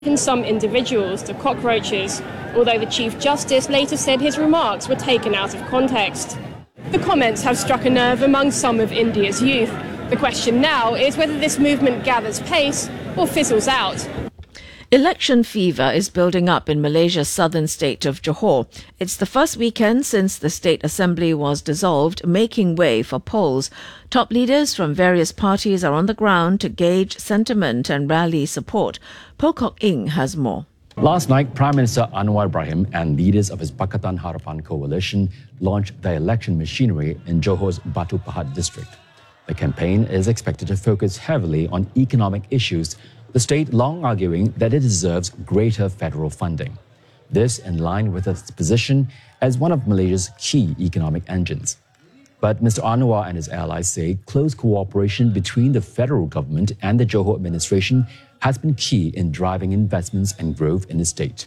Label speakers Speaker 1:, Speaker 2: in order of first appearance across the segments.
Speaker 1: some individuals to cockroaches, although the Chief Justice later said his remarks were taken out of context. The comments have struck a nerve among some of India's youth. The question now is whether this movement gathers pace or fizzles out.
Speaker 2: Election fever is building up in Malaysia's southern state of Johor. It's the first weekend since the state assembly was dissolved, making way for polls. Top leaders from various parties are on the ground to gauge sentiment and rally support. Pocock Ing has more.
Speaker 3: Last night, Prime Minister Anwar Ibrahim and leaders of his Pakatan Harapan coalition launched their election machinery in Johor's Batu Pahat district. The campaign is expected to focus heavily on economic issues, the state long arguing that it deserves greater federal funding. This in line with its position as one of Malaysia's key economic engines. But Mr. Anwar and his allies say close cooperation between the federal government and the Johor administration has been key in driving investments and growth in the state.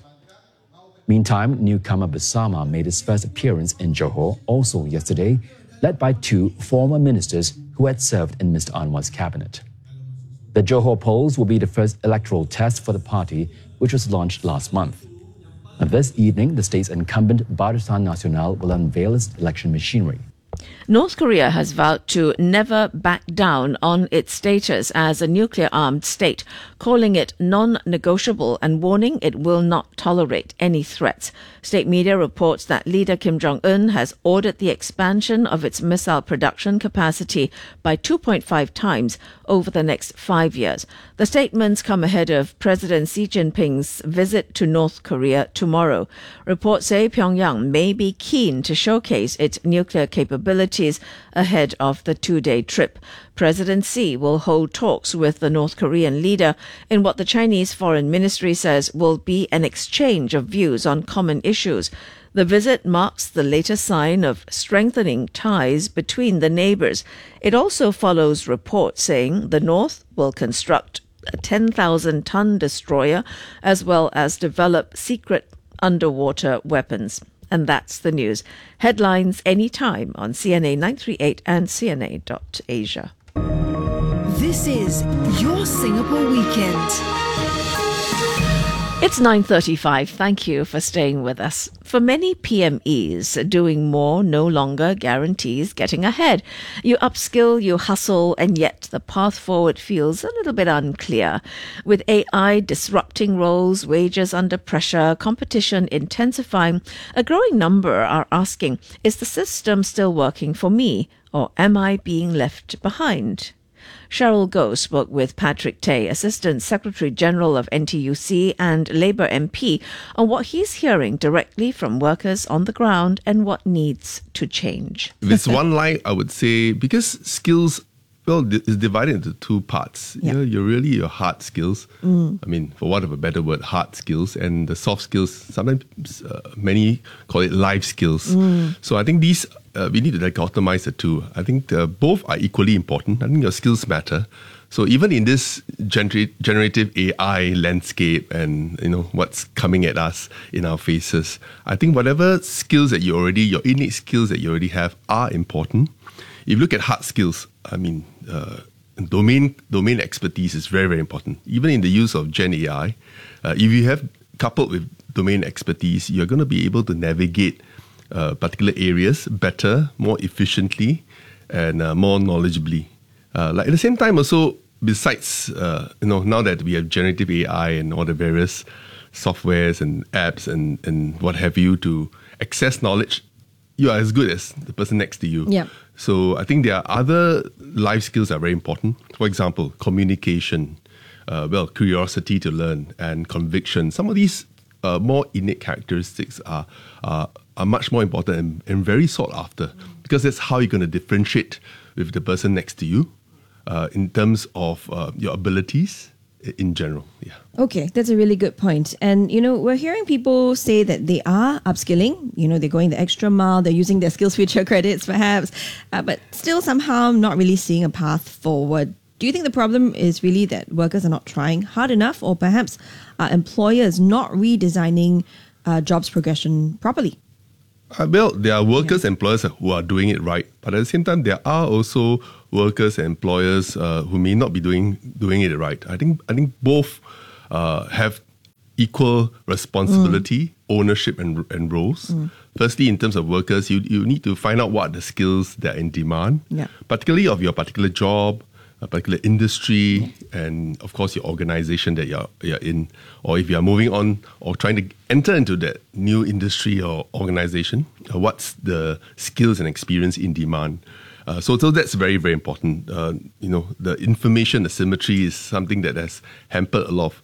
Speaker 3: Meantime, newcomer Bersama made its first appearance in Johor also yesterday, led by two former ministers who had served in Mr. Anwar's cabinet. The Johor polls will be the first electoral test for the party, which was launched last month. And this evening, the state's incumbent Barisan Nasional will unveil its election machinery.
Speaker 2: North Korea has vowed to never back down on its status as a nuclear-armed state, calling it non-negotiable and warning it will not tolerate any threats. State media reports that leader Kim Jong-un has ordered the expansion of its missile production capacity by 2.5 times over the next 5 years. The statements come ahead of President Xi Jinping's visit to North Korea tomorrow. Reports say Pyongyang may be keen to showcase its nuclear capabilities ahead of the two-day trip. President Xi will hold talks with the North Korean leader in what the Chinese Foreign Ministry says will be an exchange of views on common issues. The visit marks the latest sign of strengthening ties between the neighbors. It also follows reports saying the North will construct a 10,000-ton destroyer as well as develop secret underwater weapons. And that's the news. Headlines anytime on CNA 938 and CNA.Asia.
Speaker 4: This is your Singapore Weekend.
Speaker 2: It's 9:35. Thank you for staying with us. For many PMEs, doing more no longer guarantees getting ahead. You upskill, you hustle, and yet the path forward feels a little bit unclear. With AI disrupting roles, wages under pressure, competition intensifying, a growing number are asking, is the system still working for me, or am I being left behind? Cheryl Goh spoke with Patrick Tay, Assistant Secretary General of NTUC and Labour MP, on what he's hearing directly from workers on the ground and what needs to change.
Speaker 5: With one line, I would say, because skills, is divided into two parts.
Speaker 2: Yeah.
Speaker 5: Your hard skills. I mean, for want of a better word, hard skills, and the soft skills, sometimes many call it life skills. So I think these, we need to dichotomize the two. I think both are equally important. I think your skills matter. So even in this generative AI landscape and what's coming at us in our faces, I think whatever skills that your innate skills that you already have are important. If you look at hard skills, I mean, domain expertise is very, very important. Even in the use of Gen AI, if you have coupled with domain expertise, you're going to be able to navigate particular areas better, more efficiently, and more knowledgeably. At the same time, also besides now that we have generative AI and all the various softwares and apps and what have you to access knowledge, you are as good as the person next to you.
Speaker 6: Yeah.
Speaker 5: So I think there are other life skills that are very important. For example, communication, curiosity to learn, and conviction. Some of these more innate characteristics are much more important and very sought after, because that's how you're going to differentiate with the person next to you in terms of your abilities in general. Yeah.
Speaker 6: Okay, that's a really good point. And, we're hearing people say that they are upskilling, they're going the extra mile, they're using their SkillsFuture credits perhaps, but still somehow not really seeing a path forward. Do you think the problem is really that workers are not trying hard enough, or perhaps employers not redesigning jobs progression properly?
Speaker 5: There are workers, employers who are doing it right, but at the same time, there are also workers and employers who may not be doing it right. I think both have equal responsibility, ownership, and roles. Firstly, in terms of workers, you need to find out what are the skills that are in demand, particularly of your particular job, a particular industry, and of course your organization that you're in, or if you're moving on or trying to enter into that new industry or organization, what's the skills and experience in demand. So that's very, very important. The information asymmetry is something that has hampered a lot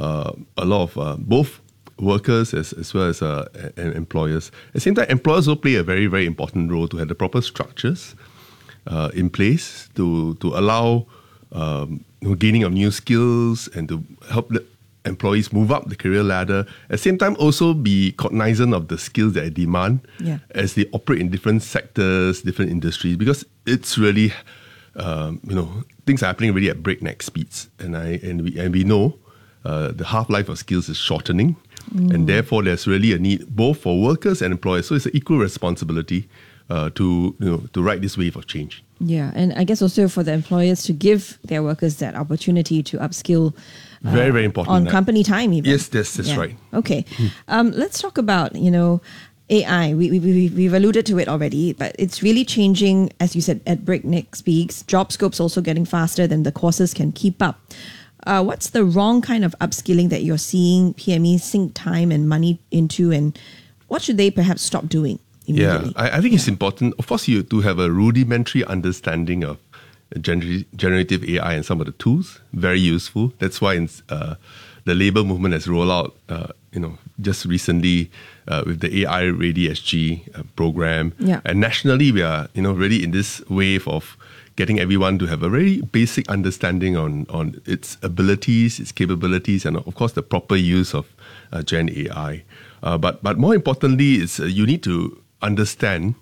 Speaker 5: of both workers as well as and employers. At the same time, employers will play a very, very important role to have the proper structures in place to allow gaining of new skills and to help the employees move up the career ladder. At the same time, also be cognizant of the skills that are demand as they operate in different sectors, different industries, because it's really, things are happening really at breakneck speeds. And we know the half-life of skills is shortening, and therefore there's really a need both for workers and employers. So it's an equal responsibility to ride this wave of change.
Speaker 6: Yeah, and I guess also for the employers to give their workers that opportunity to upskill.
Speaker 5: Very, very important.
Speaker 6: On company time even.
Speaker 5: Yes, that's right.
Speaker 6: Okay. Let's talk about, AI. We've alluded to it already, but it's really changing, as you said, at breakneck speeds. Job scope's also getting faster than the courses can keep up. What's the wrong kind of upskilling that you're seeing PMEs sink time and money into, and what should they perhaps stop doing immediately?
Speaker 5: Yeah, I think it's important, of course, you to have a rudimentary understanding of generative AI and some of the tools. Very useful. That's why the labour movement has rolled out, just recently with the AI Ready SG program.
Speaker 6: Yeah.
Speaker 5: And nationally, we are, really in this wave of getting everyone to have a very basic understanding on its abilities, its capabilities, and of course the proper use of Gen AI. But more importantly, is you need to understand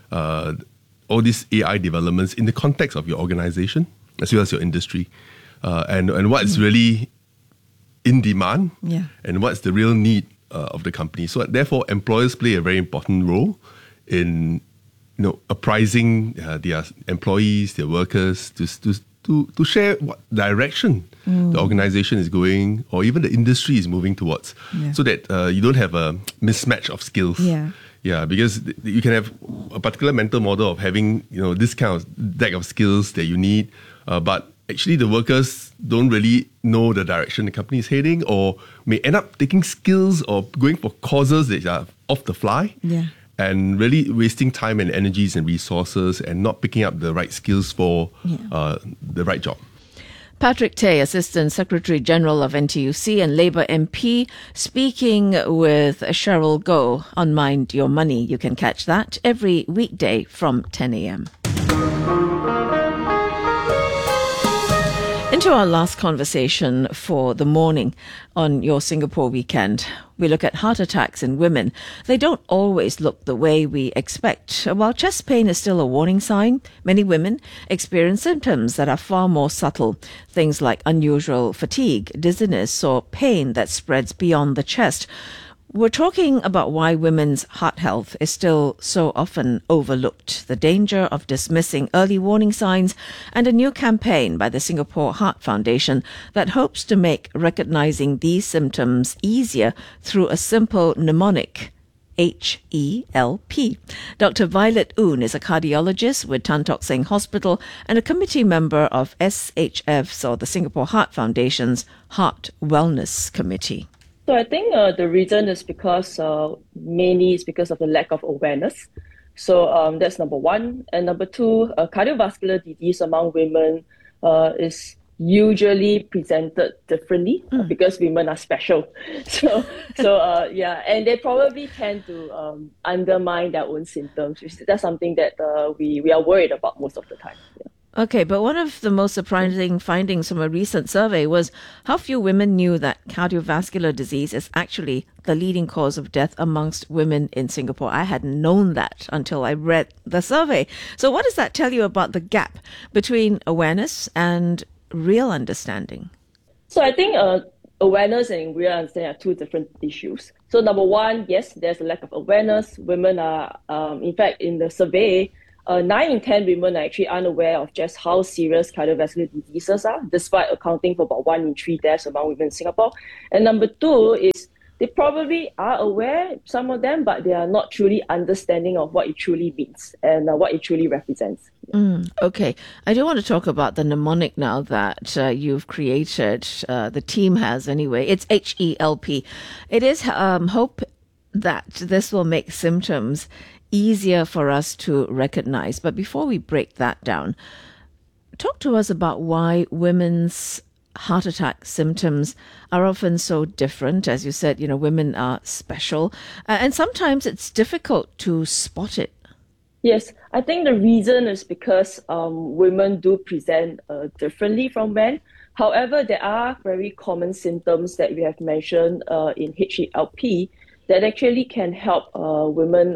Speaker 5: all these AI developments in the context of your organization as well as your industry, and what is really in demand, and what's the real need of the company. So therefore, employers play a very important role in apprising their employees, their workers, to share what direction the organization is going, or even the industry is moving towards, so that you don't have a mismatch of skills. Yeah, because you can have a particular mental model of having this kind of deck of skills that you need, but actually the workers don't really know the direction the company is heading, or may end up taking skills or going for courses that are off the fly. And really wasting time and energies and resources and not picking up the right skills for the right job.
Speaker 2: Patrick Tay, Assistant Secretary General of NTUC and Labour MP, speaking with Cheryl Goh on Mind Your Money. You can catch that every weekday from 10 a.m. Into our last conversation for the morning on Your Singapore Weekend. We look at heart attacks in women. They don't always look the way we expect. While chest pain is still a warning sign, many women experience symptoms that are far more subtle. Things like unusual fatigue, dizziness, or pain that spreads beyond the chest. We're talking about why women's heart health is still so often overlooked, the danger of dismissing early warning signs, and a new campaign by the Singapore Heart Foundation that hopes to make recognizing these symptoms easier through a simple mnemonic, HELP. Dr. Violet Oon is a cardiologist with Tan Tock Seng Hospital and a committee member of SHF's, or the Singapore Heart Foundation's, Heart Wellness Committee.
Speaker 7: So I think the reason is because mainly it's because of the lack of awareness. So that's number one. And number two, cardiovascular disease among women is usually presented differently because women are special. So and they probably tend to undermine their own symptoms. That's something that we are worried about most of the time. Yeah.
Speaker 2: Okay, but one of the most surprising findings from a recent survey was how few women knew that cardiovascular disease is actually the leading cause of death amongst women in Singapore. I hadn't known that until I read the survey. So what does that tell you about the gap between awareness and real understanding?
Speaker 7: So I think awareness and real understanding are two different issues. So number one, yes, there's a lack of awareness. Women are, in fact, in the survey, 9 in 10 women are actually unaware of just how serious cardiovascular diseases are, despite accounting for about 1 in 3 deaths among women in Singapore. And number 2 is they probably are aware, some of them, but they are not truly understanding of what it truly means and what it truly represents.
Speaker 2: Okay. I do want to talk about the mnemonic now that you've created, the team has anyway. It's HELP. It is hope that this will make symptoms easier for us to recognize. But before we break that down, talk to us about why women's heart attack symptoms are often so different. As you said, women are special, and sometimes it's difficult to spot it.
Speaker 7: Yes, I think the reason is because women do present differently from men. However, there are very common symptoms that we have mentioned in HELP that actually can help women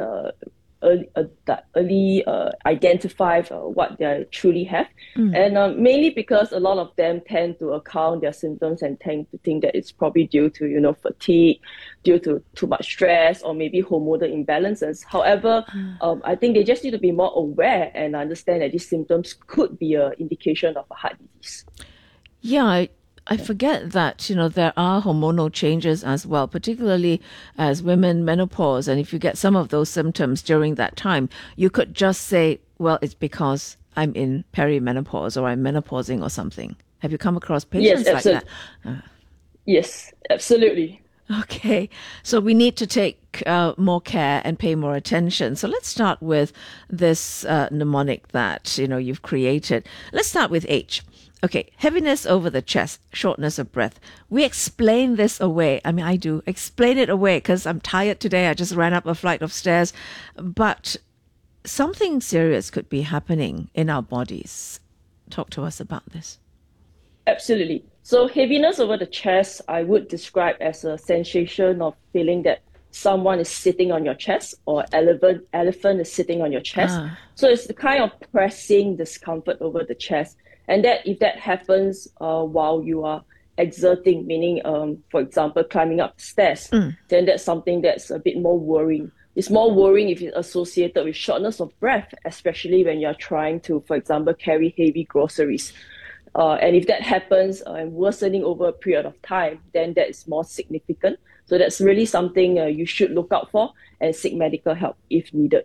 Speaker 7: early identify what they truly have. And mainly because a lot of them tend to account their symptoms and tend to think that it's probably due to, fatigue, due to too much stress, or maybe hormonal imbalances. However, I think they just need to be more aware and understand that these symptoms could be an indication of a heart disease.
Speaker 2: Yeah, I forget that, there are hormonal changes as well, particularly as women menopause. And if you get some of those symptoms during that time, you could just say, well, it's because I'm in perimenopause or I'm menopausing or something. Have you come across patients like that?
Speaker 7: Yes, absolutely.
Speaker 2: Okay, so we need to take more care and pay more attention. So let's start with this mnemonic that, you've created. Let's start with H. Okay, heaviness over the chest, shortness of breath. We explain this away. I mean, I do explain it away because I'm tired today. I just ran up a flight of stairs. But something serious could be happening in our bodies. Talk to us about this.
Speaker 7: Absolutely. So heaviness over the chest, I would describe as a sensation of feeling that someone is sitting on your chest or elephant is sitting on your chest. So it's the kind of pressing discomfort over the chest. And that if that happens while you are exerting, meaning, for example, climbing up stairs, then that's something that's a bit more worrying. It's more worrying if it's associated with shortness of breath, especially when you're trying to, for example, carry heavy groceries. And if that happens and worsening over a period of time, then that is more significant. So that's really something you should look out for and seek medical help if needed.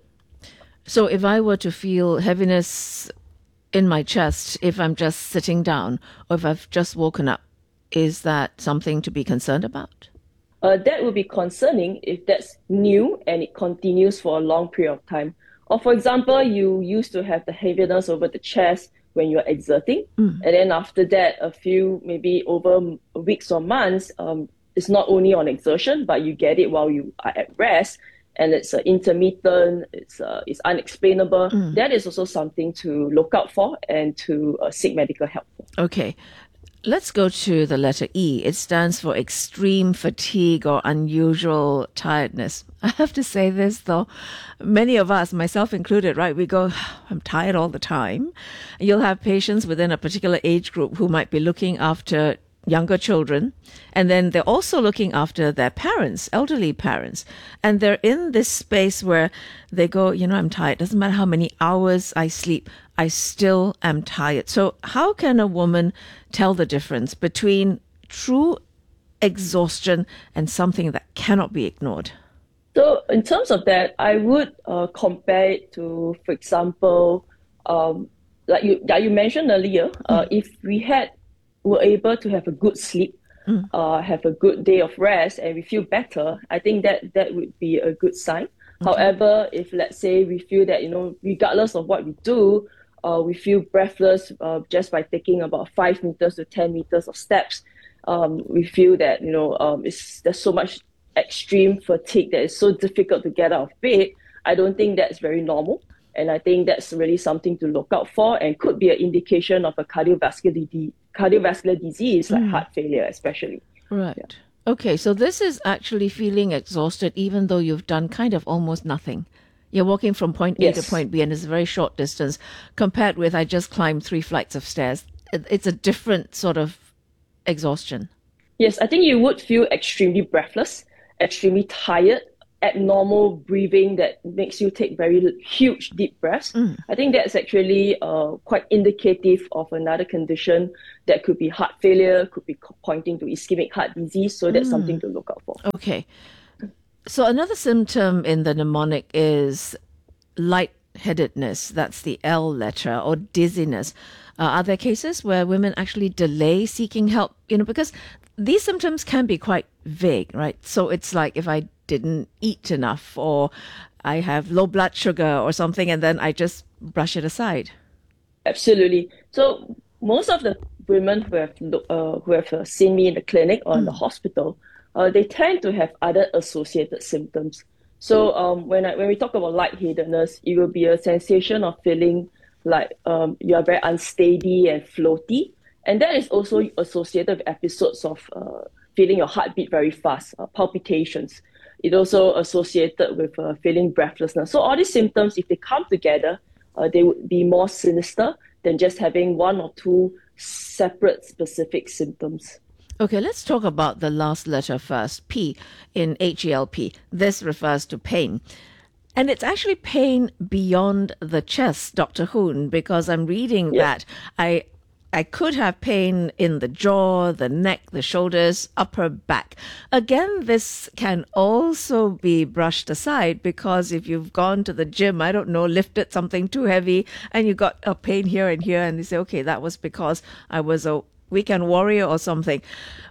Speaker 2: So if I were to feel heaviness in my chest, if I'm just sitting down or if I've just woken up, is that something to be concerned about?
Speaker 7: That would be concerning if that's new and it continues for a long period of time. Or for example, you used to have the heaviness over the chest when you're exerting. And then after that, a few, maybe over weeks or months, it's not only on exertion, but you get it while you are at rest. And it's intermittent, it's unexplainable. That is also something to look out for and to seek medical help for.
Speaker 2: Okay. Let's go to the letter E. It stands for extreme fatigue or unusual tiredness. I have to say this, though. Many of us, myself included, right, we go, I'm tired all the time. You'll have patients within a particular age group who might be looking after younger children, and then they're also looking after their parents, elderly parents, and they're in this space where they go, I'm tired. Doesn't matter how many hours I sleep, I still am tired. So how can a woman tell the difference between true exhaustion and something that cannot be ignored?
Speaker 7: So in terms of that, I would compare it to, for example, like you mentioned earlier, if we were able to have a good sleep, have a good day of rest, and we feel better, I think that would be a good sign. However, if let's say we feel that, regardless of what we do, we feel breathless just by taking about 5 meters to 10 meters of steps, we feel that, there's so much extreme fatigue that it's so difficult to get out of bed. I don't think that's very normal. And I think that's really something to look out for and could be an indication of a cardiovascular disease like heart failure especially.
Speaker 2: Right.
Speaker 7: Yeah.
Speaker 2: Okay, so this is actually feeling exhausted even though you've done kind of almost nothing. You're walking from point A to point B and it's a very short distance compared with I just climbed 3 flights of stairs. It's a different sort of exhaustion.
Speaker 7: Yes, I think you would feel extremely breathless, extremely tired, abnormal breathing that makes you take very huge deep breaths, I think that's actually quite indicative of another condition that could be heart failure, could be pointing to ischemic heart disease. So that's something to look out for.
Speaker 2: Okay. So another symptom in the mnemonic is lightheadedness. That's the L letter, or dizziness. Are there cases where women actually delay seeking help? Because these symptoms can be quite vague, right? So it's like if I didn't eat enough, or I have low blood sugar or something, and then I just brush it aside.
Speaker 7: Absolutely. So most of the women who have seen me in the clinic or in the hospital, they tend to have other associated symptoms. So when we talk about lightheadedness, it will be a sensation of feeling like you are very unsteady and floaty. And that is also associated with episodes of feeling your heartbeat very fast, palpitations. It also associated with feeling breathlessness. So all these symptoms, if they come together, they would be more sinister than just having one or two separate specific symptoms.
Speaker 2: Okay, let's talk about the last letter first, P in HELP. This refers to pain. And it's actually pain beyond the chest, Dr. Hoon, because I'm reading that I could have pain in the jaw, the neck, the shoulders, upper back. Again, this can also be brushed aside, because if you've gone to the gym, I don't know, lifted something too heavy and you got a pain here and here, and you say, okay, that was because I was a weekend warrior or something.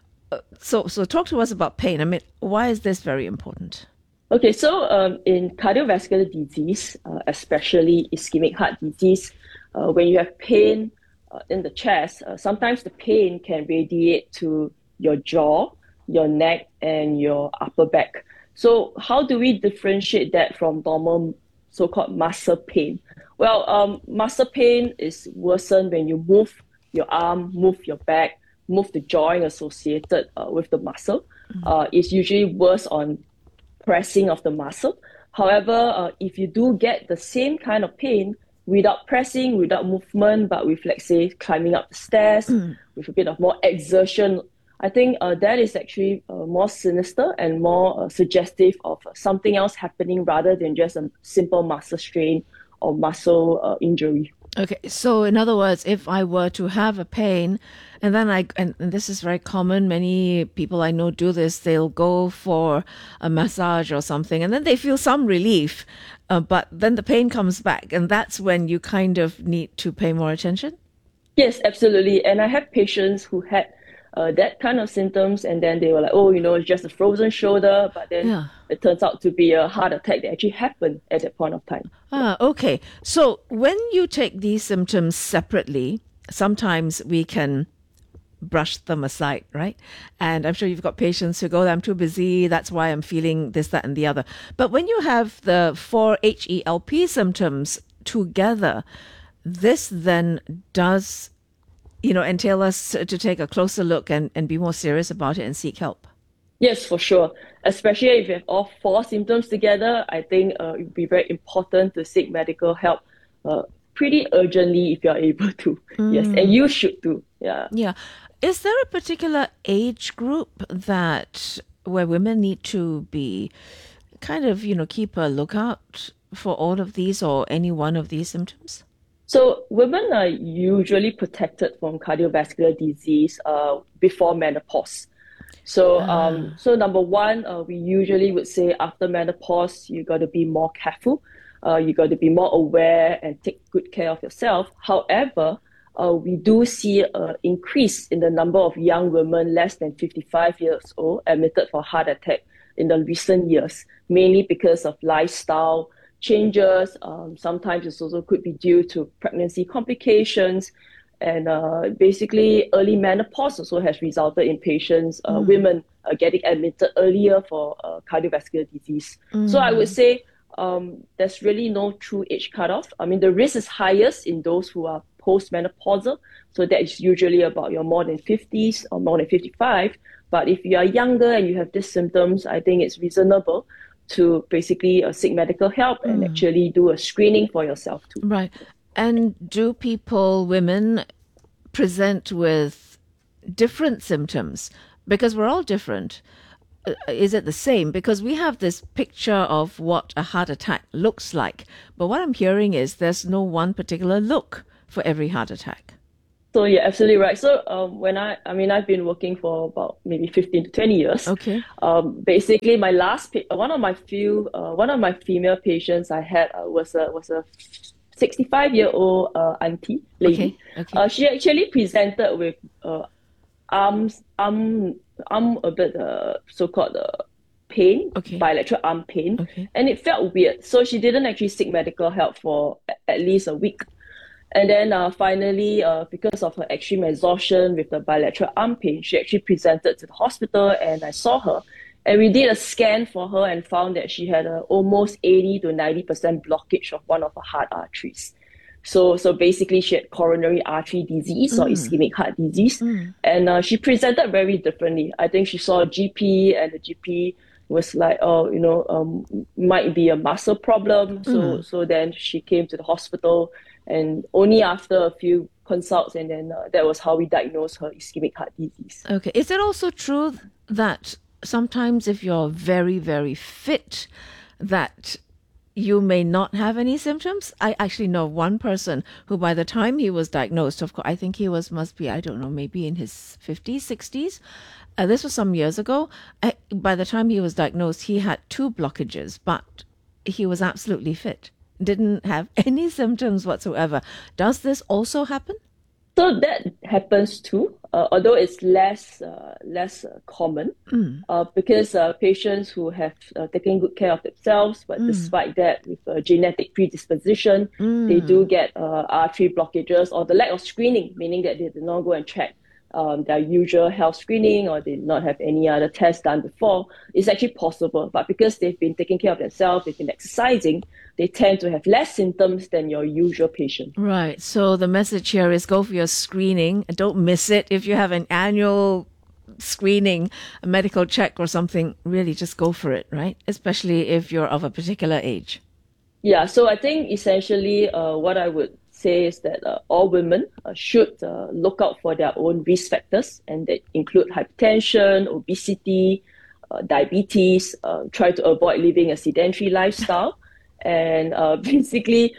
Speaker 2: So talk to us about pain. I mean, why is this very important?
Speaker 7: Okay, so in cardiovascular disease, especially ischemic heart disease, when you have pain in the chest, sometimes the pain can radiate to your jaw, your neck, and your upper back. So how do we differentiate that from normal so-called muscle pain? Well, muscle pain is worsened when you move your arm, move your back, move the joint associated with the muscle. It's usually worse on pressing of the muscle. However, if you do get the same kind of pain without pressing, without movement, but with, let's say, climbing up the stairs, with a bit of more exertion, I think that is actually more sinister and more suggestive of something else happening rather than just a simple muscle strain or muscle injury.
Speaker 2: Okay, so in other words, if I were to have a pain, and then and this is very common, many people I know do this, they'll go for a massage or something, and then they feel some relief, but then the pain comes back, and that's when you kind of need to pay more attention?
Speaker 7: Yes, absolutely. And I have patients who had that kind of symptoms, and then they were like, oh, it's just a frozen shoulder, but then it turns out to be a heart attack that actually happened at that point of time.
Speaker 2: Okay. So when you take these symptoms separately, sometimes we can brush them aside, right? And I'm sure you've got patients who go, I'm too busy, that's why I'm feeling this, that, and the other. But when you have the 4 HELP symptoms together, this then does entail us to take a closer look and be more serious about it and seek help.
Speaker 7: Yes, for sure. Especially if you have all 4 symptoms together, I think it would be very important to seek medical help pretty urgently if you're able to. Yes, and you should too. Yeah.
Speaker 2: Is there a particular age group where women need to be kind of, keep a lookout for all of these or any one of these symptoms?
Speaker 7: So women are usually protected from cardiovascular disease before menopause. So number one, we usually would say after menopause, you got to be more careful. You got to be more aware and take good care of yourself. However, we do see an increase in the number of young women less than 55 years old admitted for heart attack in the recent years, mainly because of lifestyle changes. Sometimes it also could be due to pregnancy complications, and basically early menopause also has resulted in patients, women getting admitted earlier for cardiovascular disease. So I would say there's really no true age cutoff. I mean, the risk is highest in those who are postmenopausal, so that is usually about your more than 50s or more than 55. But if you are younger and you have these symptoms, I think it's reasonable to basically seek medical help and actually do a screening for yourself too.
Speaker 2: Right. And do women, present with different symptoms? Because we're all different. is it the same? Because we have this picture of what a heart attack looks like. But what I'm hearing is there's no one particular look for every heart attack.
Speaker 7: So you're absolutely right. So I've been working for about maybe 15 to 20 years.
Speaker 2: Okay.
Speaker 7: Basically, my last one of my female patients I had was a 65-year-old auntie lady.
Speaker 2: Okay.
Speaker 7: She actually presented with arm a bit so-called pain, bilateral arm pain, and it felt weird. So she didn't actually seek medical help for at least a week. And then finally, because of her extreme exhaustion with the bilateral arm pain, she actually presented to the hospital, and I saw her. And we did a scan for her and found that she had almost 80 to 90% blockage of one of her heart arteries. So basically, she had coronary artery disease or ischemic heart disease. And she presented very differently. I think she saw a GP, and the GP was like, might be a muscle problem. So then she came to the hospital, and only after a few consults, and then that was how we diagnosed her ischemic heart disease.
Speaker 2: Okay. Is it also true that sometimes if you're very, very fit, that you may not have any symptoms? I actually know one person who, by the time he was diagnosed, of course, I think he must be, I don't know, maybe in his 50s, 60s. This was some years ago. By the time he was diagnosed, he had 2 blockages, but he was absolutely fit. Didn't have any symptoms whatsoever. Does this also happen?
Speaker 7: So that happens too, although it's less common, because patients who have taken good care of themselves, but despite that, with a genetic predisposition, they do get artery blockages or the lack of screening, meaning that they did not go and check their usual health screening, or they did not have any other tests done before. It's actually possible, but because they've been taking care of themselves, they've been exercising, they tend to have less symptoms than your usual patient.
Speaker 2: Right. So the message here is go for your screening. Don't miss it. If you have an annual screening, a medical check or something, really just go for it, right? Especially if you're of a particular age.
Speaker 7: Yeah. So I think essentially what I would say is that all women should look out for their own risk factors, and that include hypertension, obesity, diabetes, try to avoid living a sedentary lifestyle, and basically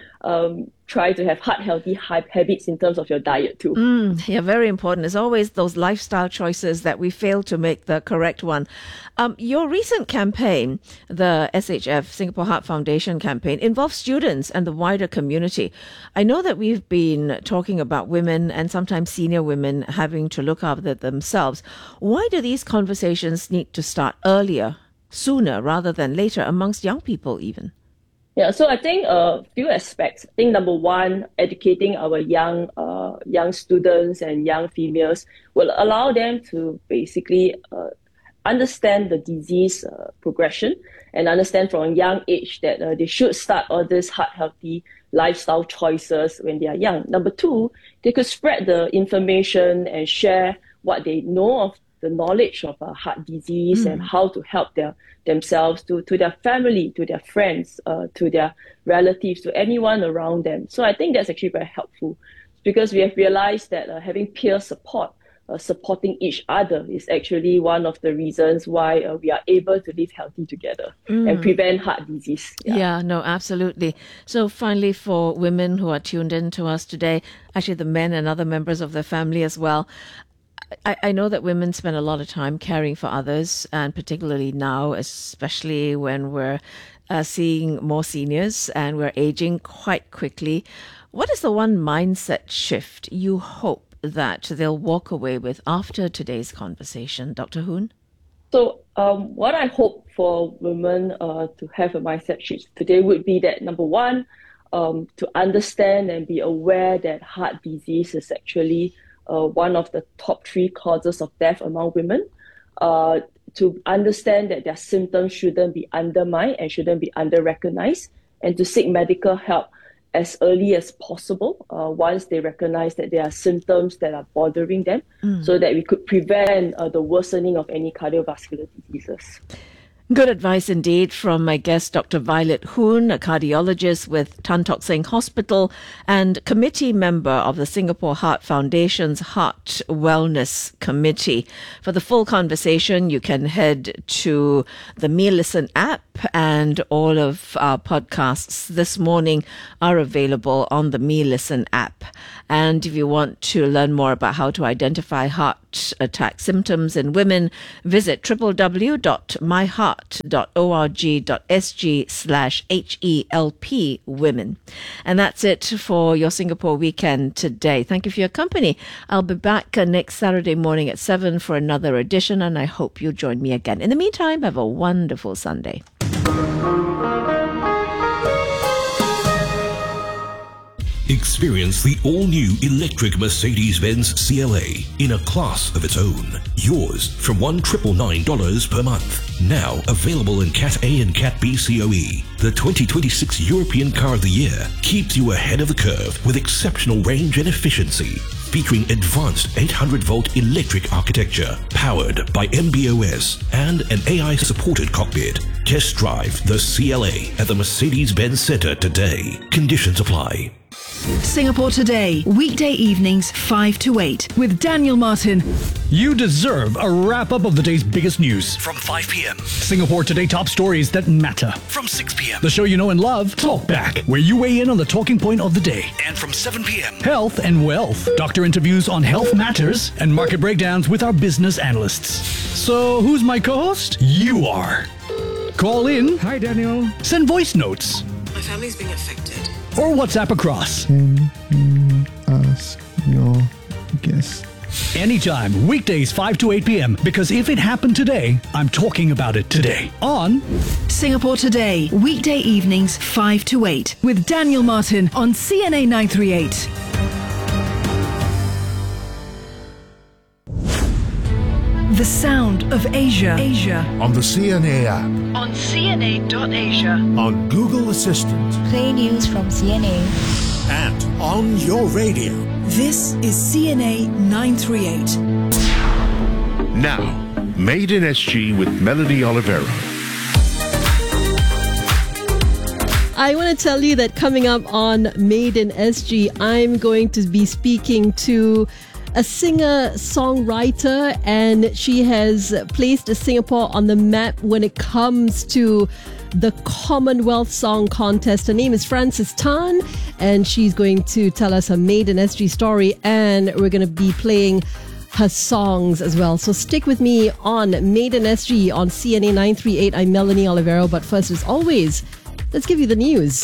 Speaker 7: try to have heart-healthy habits in terms of your diet too.
Speaker 2: Yeah, very important. It's always those lifestyle choices that we fail to make the correct one. Your recent campaign, the SHF, Singapore Heart Foundation campaign, involves students and the wider community. I know that we've been talking about women and sometimes senior women having to look after themselves. Why do these conversations need to start earlier, sooner rather than later, amongst young people even?
Speaker 7: Yeah, so I think a few aspects. I think number one, educating our young students and young females will allow them to basically understand the disease progression and understand from a young age that they should start all these heart-healthy lifestyle choices when they are young. Number two, they could spread the information and share what they know of the knowledge of heart disease and how to help themselves, to their family, to their friends, to their relatives, to anyone around them. So I think that's actually very helpful, because we have realized that having peer support, supporting each other, is actually one of the reasons why we are able to live healthy together and prevent heart disease.
Speaker 2: Yeah, no, absolutely. So finally, for women who are tuned in to us today, actually the men and other members of their family as well, I know that women spend a lot of time caring for others, and particularly now, especially when we're seeing more seniors and we're aging quite quickly. What is the one mindset shift you hope that they'll walk away with after today's conversation, Dr. Hoon?
Speaker 7: So what I hope for women to have a mindset shift today would be that, number one, to understand and be aware that heart disease is actually one of the top 3 causes of death among women, to understand that their symptoms shouldn't be undermined and shouldn't be under-recognized, and to seek medical help as early as possible once they recognize that there are symptoms that are bothering them, so that we could prevent the worsening of any cardiovascular diseases.
Speaker 2: Good advice indeed from my guest, Dr. Violet Hoon, a cardiologist with Tan Tock Seng Hospital and committee member of the Singapore Heart Foundation's Heart Wellness Committee. For the full conversation, you can head to the Me Listen app, and all of our podcasts this morning are available on the Me Listen app. And if you want to learn more about how to identify heart attack symptoms in women, visit www.myheart.org.sg/HELP women. And that's it for your Singapore weekend today. Thank you for your company. I'll be back next Saturday morning at 7 for another edition, and I hope you'll join me again. In the meantime, have a wonderful Sunday.
Speaker 8: Experience the all-new electric Mercedes-Benz CLA in a class of its own. Yours from $1,999 per month. Now available in Cat A and Cat B COE. The 2026 European Car of the Year keeps you ahead of the curve with exceptional range and efficiency. Featuring advanced 800-volt electric architecture, powered by MB.OS and an AI-supported cockpit. Test drive the CLA at the Mercedes-Benz Center today. Conditions apply.
Speaker 4: Singapore Today, weekday evenings 5 to 8 with Daniel Martin.
Speaker 9: You deserve a wrap-up of the day's biggest news.
Speaker 10: From 5 p.m.
Speaker 9: Singapore Today top stories that matter.
Speaker 10: From 6 p.m.
Speaker 9: The show you know and love, Talk Back, where you weigh in on the talking point of the day.
Speaker 10: And from 7 p.m.
Speaker 9: Health and wealth. Doctor interviews on health matters and market breakdowns with our business analysts. So who's my co-host? You are. Call in.
Speaker 11: Hi, Daniel.
Speaker 9: Send voice notes.
Speaker 12: My family's being affected.
Speaker 9: Or WhatsApp across.
Speaker 11: Can you ask your guest?
Speaker 9: Anytime, weekdays 5 to 8 p.m. Because if it happened today, I'm talking about it today. On
Speaker 4: Singapore Today, weekday evenings 5 to 8 with Daniel Martin on CNA 938. The sound of Asia.
Speaker 13: On the CNA app.
Speaker 4: On CNA.Asia.
Speaker 13: On Google Assistant.
Speaker 14: Play news from CNA.
Speaker 13: And on your radio.
Speaker 4: This is CNA 938.
Speaker 13: Now, Made in SG with Melanie Oliveira.
Speaker 15: I want to tell you that coming up on Made in SG, I'm going to be speaking to a singer-songwriter, and she has placed Singapore on the map when it comes to the Commonwealth Song Contest. Her name is Frances Tan, and she's going to tell us her Made in SG story, and we're going to be playing her songs as well. So stick with me on Made in SG on CNA 938. I'm Melanie Oliveira, but first, as always, let's give you the news.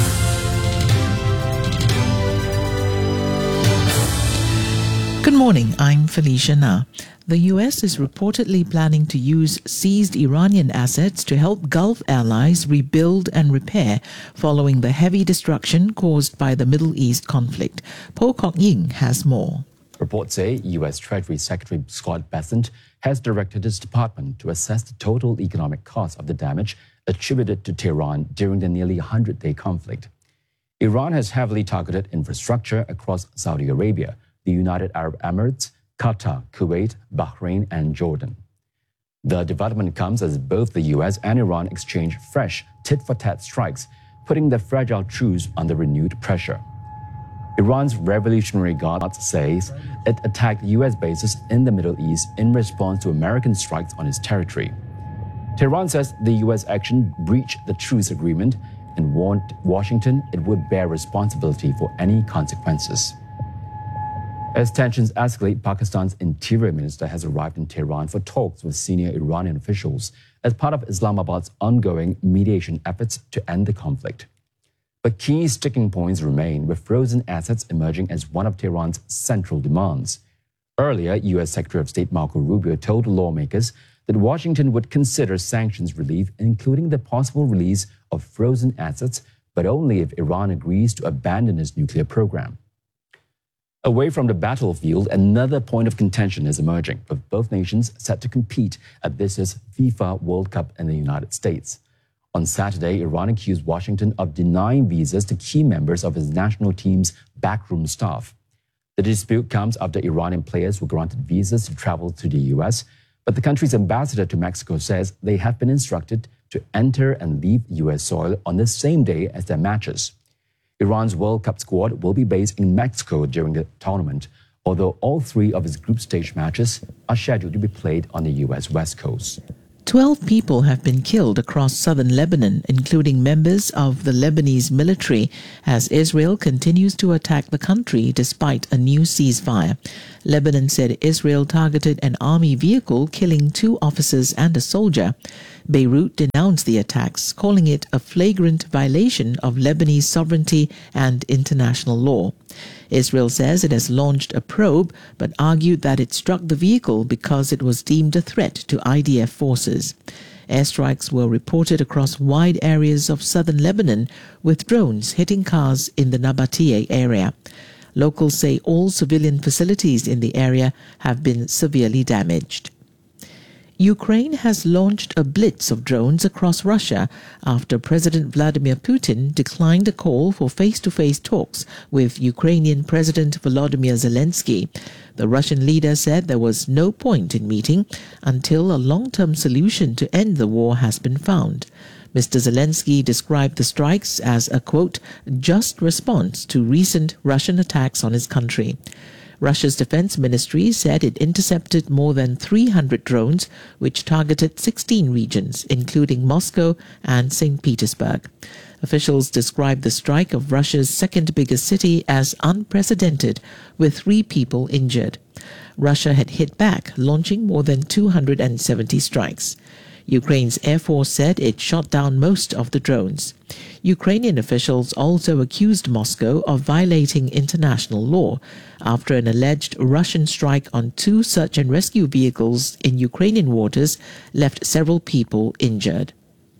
Speaker 16: Good morning, I'm Felicia Na. The US is reportedly planning to use seized Iranian assets to help Gulf allies rebuild and repair following the heavy destruction caused by the Middle East conflict. Po Kok Ying has more.
Speaker 3: Reports say U.S. Treasury Secretary Scott Bessent has directed his department to assess the total economic cost of the damage attributed to Tehran during the nearly 100-day conflict. Iran has heavily targeted infrastructure across Saudi Arabia, the United Arab Emirates, Qatar, Kuwait, Bahrain, and Jordan. The development comes as both the U.S. and Iran exchange fresh tit-for-tat strikes, putting the fragile truce under renewed pressure. Iran's Revolutionary Guard says it attacked U.S. bases in the Middle East in response to American strikes on its territory. Tehran says the U.S. action breached the truce agreement and warned Washington it would bear responsibility for any consequences. As tensions escalate, Pakistan's Interior Minister has arrived in Tehran for talks with senior Iranian officials as part of Islamabad's ongoing mediation efforts to end the conflict. But key sticking points remain, with frozen assets emerging as one of Tehran's central demands. Earlier, U.S. Secretary of State Marco Rubio told lawmakers that Washington would consider sanctions relief, including the possible release of frozen assets, but only if Iran agrees to abandon its nuclear program. Away from the battlefield, another point of contention is emerging, with both nations set to compete at this year's FIFA World Cup in the United States. On Saturday, Iran accused Washington of denying visas to key members of its national team's backroom staff. The dispute comes after Iranian players were granted visas to travel to the U.S., But the country's ambassador to Mexico says they have been instructed to enter and leave U.S. soil on the same day as their matches. Iran's World Cup squad will be based in Mexico during the tournament, although all 3 of its group stage matches are scheduled to be played on the U.S. West Coast.
Speaker 16: 12 people have been killed across southern Lebanon, including members of the Lebanese military, as Israel continues to attack the country despite a new ceasefire. Lebanon said Israel targeted an army vehicle, killing 2 officers and a soldier. Beirut denounced the attacks, calling it a flagrant violation of Lebanese sovereignty and international law. Israel says it has launched a probe, but argued that it struck the vehicle because it was deemed a threat to IDF forces. Airstrikes were reported across wide areas of southern Lebanon, with drones hitting cars in the Nabatea area. Locals say all civilian facilities in the area have been severely damaged. Ukraine has launched a blitz of drones across Russia after President Vladimir Putin declined a call for face-to-face talks with Ukrainian President Volodymyr Zelensky. The Russian leader said there was no point in meeting until a long-term solution to end the war has been found. Mr. Zelensky described the strikes as a, quote, just response to recent Russian attacks on his country. Russia's defense ministry said it intercepted more than 300 drones, which targeted 16 regions, including Moscow and St. Petersburg. Officials described the strike of Russia's second biggest city as unprecedented, with 3 people injured. Russia had hit back, launching more than 270 strikes. Ukraine's Air Force said it shot down most of the drones. Ukrainian officials also accused Moscow of violating international law after an alleged Russian strike on 2 search and rescue vehicles in Ukrainian waters left several people injured.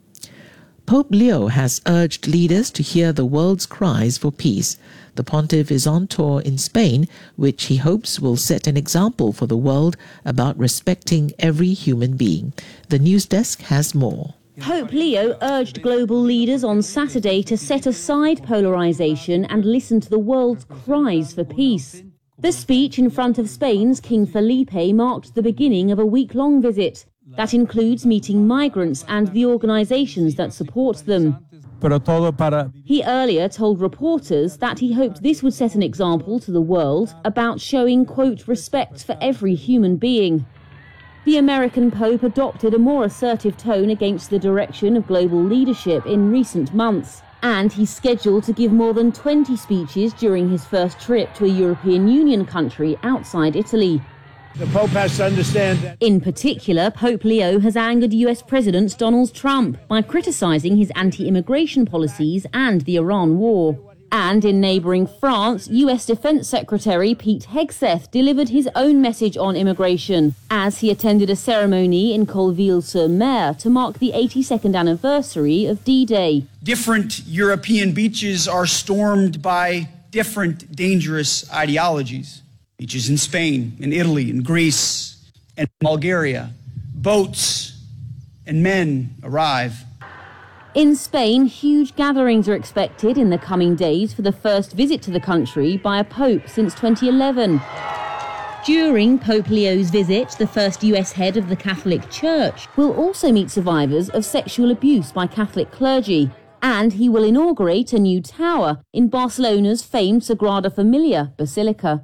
Speaker 16: Pope Leo has urged leaders to hear the world's cries for peace. The pontiff is on tour in Spain, which he hopes will set an example for the world about respecting every human being. The news desk has more.
Speaker 12: Pope Leo urged global leaders on Saturday to set aside polarization and listen to the world's cries for peace. The speech in front of Spain's King Felipe marked the beginning of a week-long visit that includes meeting migrants and the organizations that support them. He earlier told reporters that he hoped this would set an example to the world about showing, quote, respect for every human being. The American Pope adopted a more assertive tone against the direction of global leadership in recent months, and he's scheduled to give more than 20 speeches during his first trip to a European Union country outside Italy.
Speaker 17: The Pope has to understand that.
Speaker 12: In particular, Pope Leo has angered US President Donald Trump by criticizing his anti-immigration policies and the Iran war. And in neighbouring France, US Defence Secretary Pete Hegseth delivered his own message on immigration as he attended a ceremony in Colville-sur-Mer to mark the 82nd anniversary of D-Day.
Speaker 17: Different European beaches are stormed by different dangerous ideologies. Beaches in Spain, in Italy, in Greece, and Bulgaria. Boats and men arrive.
Speaker 12: In Spain, huge gatherings are expected in the coming days for the first visit to the country by a pope since 2011. During Pope Leo's visit, the first US head of the Catholic Church will also meet survivors of sexual abuse by Catholic clergy, and he will inaugurate a new tower in Barcelona's famed Sagrada Familia Basilica.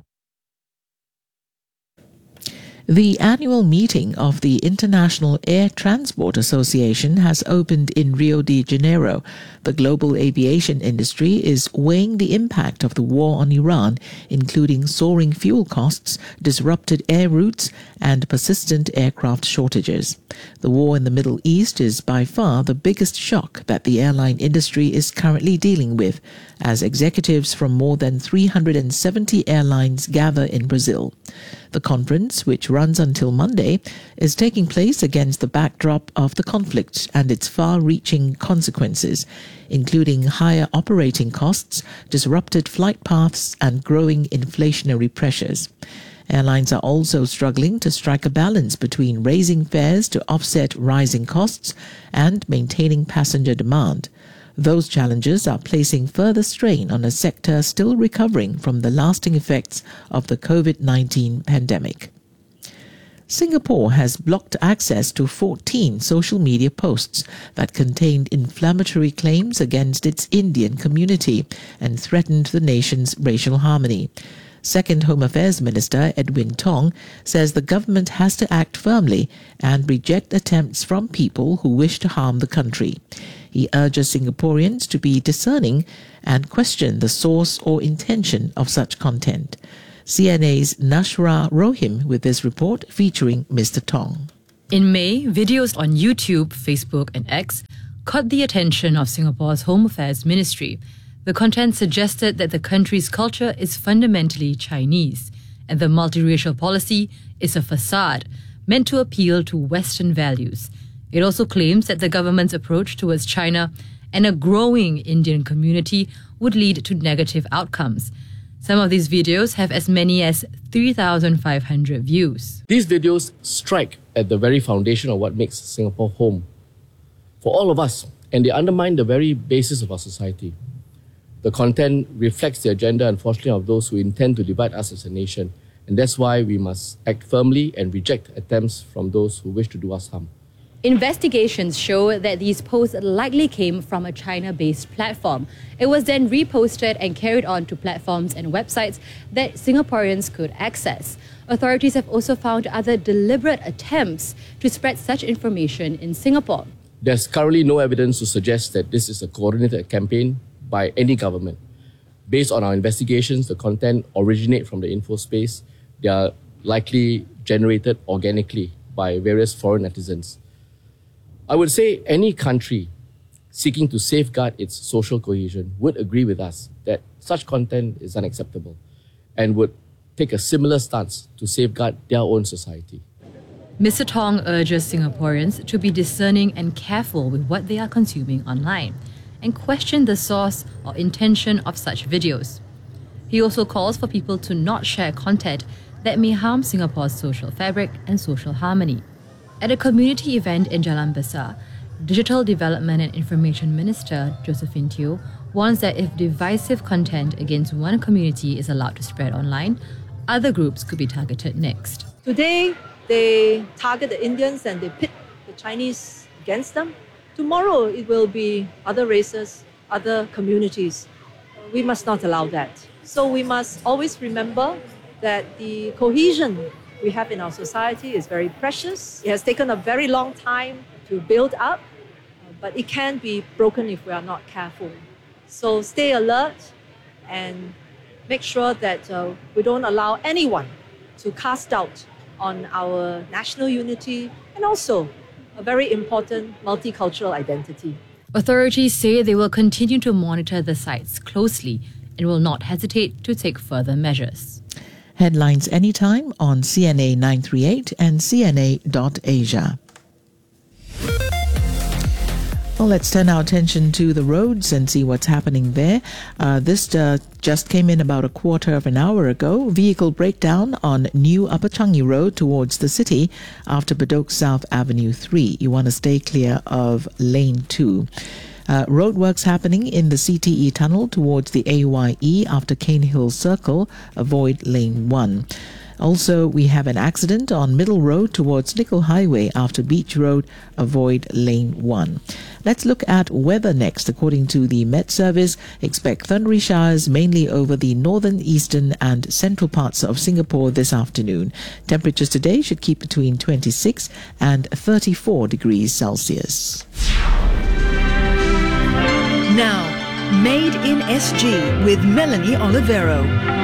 Speaker 16: The annual meeting of the International Air Transport Association has opened in Rio de Janeiro. The global aviation industry is weighing the impact of the war on Iran, including soaring fuel costs, disrupted air routes, and persistent aircraft shortages. The war in the Middle East is by far the biggest shock that the airline industry is currently dealing with, as executives from more than 370 airlines gather in Brazil. The conference, which runs until Monday, is taking place against the backdrop of the conflict and its far-reaching consequences, including higher operating costs, disrupted flight paths, and growing inflationary pressures. Airlines are also struggling to strike a balance between raising fares to offset rising costs and maintaining passenger demand. Those challenges are placing further strain on a sector still recovering from the lasting effects of the COVID-19 pandemic. Singapore has blocked access to 14 social media posts that contained inflammatory claims against its Indian community and threatened the nation's racial harmony. Second Home Affairs Minister Edwin Tong says the government has to act firmly and reject attempts from people who wish to harm the country. He urges Singaporeans to be discerning and question the source or intention of such content. CNA's Nashra Rohim with this report featuring Mr. Tong.
Speaker 18: In May, videos on YouTube, Facebook and X caught the attention of Singapore's Home Affairs Ministry. The content suggested that the country's culture is fundamentally Chinese and the multiracial policy is a facade meant to appeal to Western values. It also claims that the government's approach towards China and a growing Indian community would lead to negative outcomes. Some of these videos have as many as 3,500 views.
Speaker 19: These videos strike at the very foundation of what makes Singapore home for all of us, and they undermine the very basis of our society. The content reflects the agenda, unfortunately, of those who intend to divide us as a nation, and that's why we must act firmly and reject attempts from those who wish to do us harm.
Speaker 18: Investigations show that these posts likely came from a China-based platform. It was then reposted and carried on to platforms and websites that Singaporeans could access. Authorities have also found other deliberate attempts to spread such information in Singapore.
Speaker 19: There's currently no evidence to suggest that this is a coordinated campaign by any government. Based on our investigations, the content originate from the info space. They are likely generated organically by various foreign netizens. I would say any country seeking to safeguard its social cohesion would agree with us that such content is unacceptable and would take a similar stance to safeguard their own society.
Speaker 18: Mr. Tong urges Singaporeans to be discerning and careful with what they are consuming online and question the source or intention of such videos. He also calls for people to not share content that may harm Singapore's social fabric and social harmony. At a community event in Jalan Besar, Digital Development and Information Minister Josephine Teo warns that if divisive content against one community is allowed to spread online, other groups could be targeted next.
Speaker 20: Today, they target the Indians and they pit the Chinese against them. Tomorrow, it will be other races, other communities. We must not allow that. So we must always remember that the cohesion we have in our society is very precious. It has taken a very long time to build up, but it can be broken if we are not careful. So stay alert and make sure that we don't allow anyone to cast doubt on our national unity and also a very important multicultural identity.
Speaker 18: Authorities say they will continue to monitor the sites closely and will not hesitate to take further measures.
Speaker 16: Headlines anytime on CNA 938 and CNA.Asia. Well, let's turn our attention to the roads and see what's happening there. This just came in about a quarter of an hour ago. Vehicle breakdown on New Upper Changi Road towards the city after Bedok South Avenue 3. You want to stay clear of lane 2. Roadworks happening in the CTE tunnel towards the AYE after Cane Hill Circle. Avoid lane 1. Also, we have an accident on Middle Road towards Nickel Highway after Beach Road. Avoid lane 1. Let's look at weather next. According to the Met Service, expect thundery showers mainly over the northern, eastern and central parts of Singapore this afternoon. Temperatures today should keep between 26 and 34 degrees Celsius.
Speaker 4: Now, Made in SG with Melanie Olivero.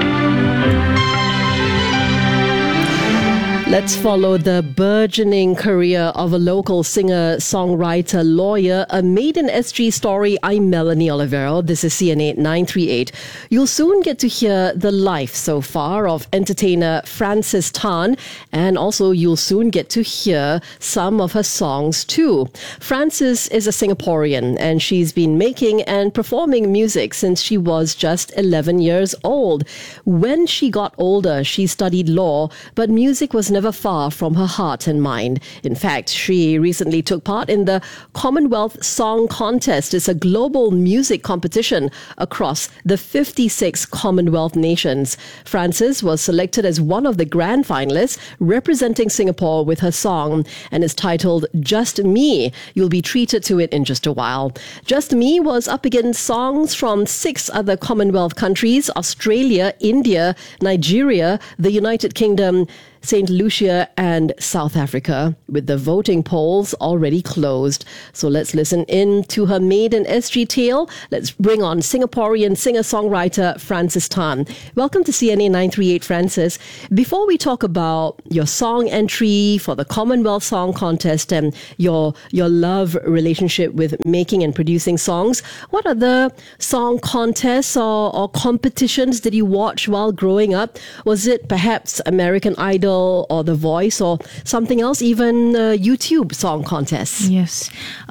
Speaker 15: Let's follow the burgeoning career of a local singer, songwriter, lawyer, a Made in SG story. I'm Melanie Olivero. This is CNA 938. You'll soon get to hear the life so far of entertainer Frances Tan, and also you'll soon get to hear some of her songs too. Frances is a Singaporean, and she's been making and performing music since she was just 11 years old. When she got older, she studied law, but music was never never far from her heart and mind. In fact, she recently took part in the Commonwealth Song Contest. It's a global music competition across the 56 Commonwealth nations. Frances was selected as one of the grand finalists representing Singapore with her song, and is titled Just Me. You'll be treated to it in just a while. Just Me was up against songs from 6 other Commonwealth countries: Australia, India, Nigeria, the United Kingdom, St. Lucia and South Africa, with the voting polls already closed. So let's listen in to her Made in SG tale. Let's bring on Singaporean singer-songwriter Frances Tan. Welcome to CNA 938, Frances. Before we talk about your song entry for the Commonwealth Song Contest and your love relationship with making and producing songs, what other song contests or competitions did you watch while growing up? Was it perhaps American Idol or The Voice or something else, even YouTube song contests?
Speaker 21: Yes.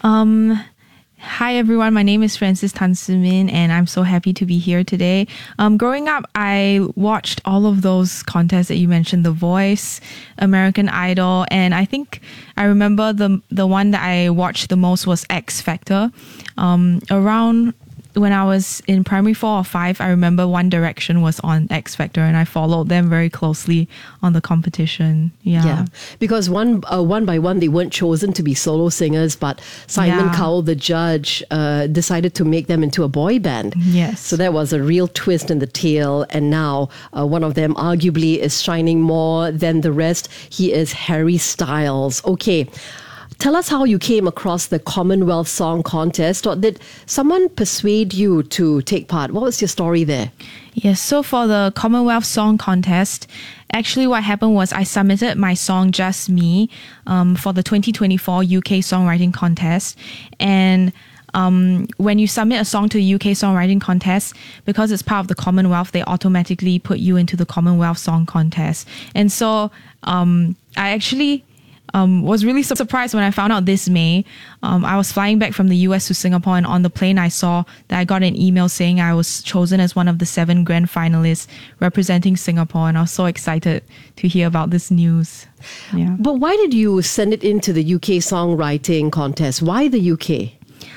Speaker 21: Hi everyone, my name is Frances Tan Simin and I'm so happy to be here today. Growing up, I watched all of those contests that you mentioned, The Voice, American Idol, and I think I remember the one that I watched the most was X Factor. Around when I was in primary 4 or 5, I remember One Direction was on X Factor and I followed them very closely on the competition. Yeah.
Speaker 15: Because one by one, they weren't chosen to be solo singers, but Simon Cowell, the judge, decided to make them into a boy band.
Speaker 21: Yes.
Speaker 15: So that was a real twist in the tale. And now one of them arguably is shining more than the rest. He is Harry Styles. Okay. Tell us how you came across the Commonwealth Song Contest, or did someone persuade you to take part? What was your story there?
Speaker 21: Yes, so for the Commonwealth Song Contest, actually what happened was I submitted my song Just Me for the 2024 UK Songwriting Contest. And when you submit a song to the UK Songwriting Contest, because it's part of the Commonwealth, they automatically put you into the Commonwealth Song Contest. And so I actually was really surprised when I found out this May. I was flying back from the US to Singapore, and on the plane I saw that I got an email saying I was chosen as one of the 7 grand finalists representing Singapore, and I was so excited to hear about this news. Yeah.
Speaker 15: But why did you send it into the UK Songwriting Contest? Why the UK?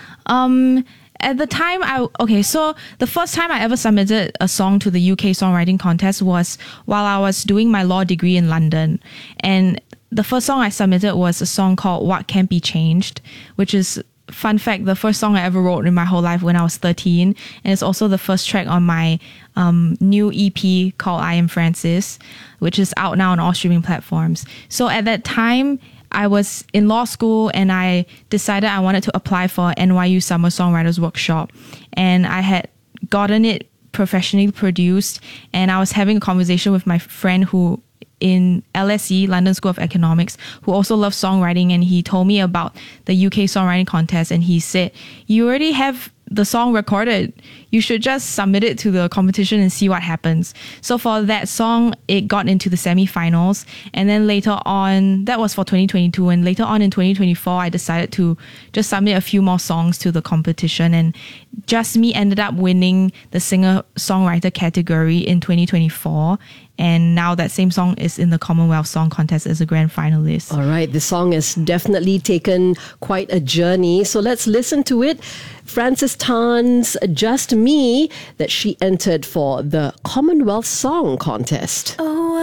Speaker 21: At the time, so the first time I ever submitted a song to the UK Songwriting Contest was while I was doing my law degree in London. And the first song I submitted was a song called What Can't Be Changed, which is, fun fact, the first song I ever wrote in my whole life when I was 13. And it's also the first track on my new EP called I Am Frances, which is out now on all streaming platforms. So at that time, I was in law school and I decided I wanted to apply for NYU Summer Songwriters Workshop. And I had gotten it professionally produced, and I was having a conversation with my friend who in LSE, London School of Economics, who also loves songwriting, and he told me about the UK Songwriting Contest, and he said, you already have the song recorded. You should just submit it to the competition and see what happens. So for that song, it got into the semi-finals, and then later on, that was for 2022, and later on in 2024, I decided to just submit a few more songs to the competition, and Just Me ended up winning the singer-songwriter category in 2024. And now that same song is in the Commonwealth Song Contest as a grand finalist.
Speaker 15: All right, the song has definitely taken quite a journey. So let's listen to it. Frances Tan's Just Me, that she entered for the Commonwealth Song Contest.
Speaker 22: Oh,